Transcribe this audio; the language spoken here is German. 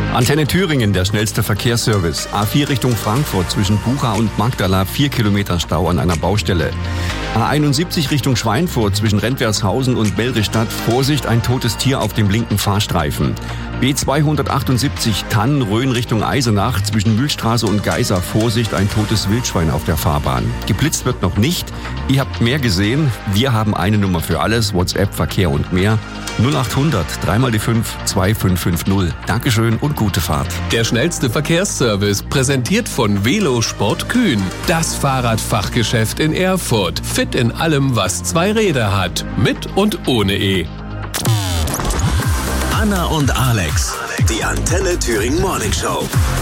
Antenne Thüringen, der schnellste Verkehrsservice. A4 Richtung Frankfurt zwischen Bucha und Magdala, 4 Kilometer Stau an einer Baustelle. A71 Richtung Schweinfurt zwischen Rentwershausen und Bellristadt. Vorsicht, ein totes Tier auf dem linken Fahrstreifen. B278 Tannenröhn Richtung Eisenach zwischen Mühlstraße und Geisa. Vorsicht, ein totes Wildschwein auf der Fahrbahn. Geblitzt wird noch nicht. Ihr habt mehr gesehen. Wir haben eine Nummer für alles. WhatsApp, Verkehr und mehr. 0800 3 die 5 2550. Dankeschön und gute Fahrt. Der schnellste Verkehrsservice, präsentiert von Velosport Kühn. Das Fahrradfachgeschäft in Erfurt. Fit in allem, was 2 Räder hat. Mit und ohne E. Anna und Alex. Die Antenne Thüringen Morning Show.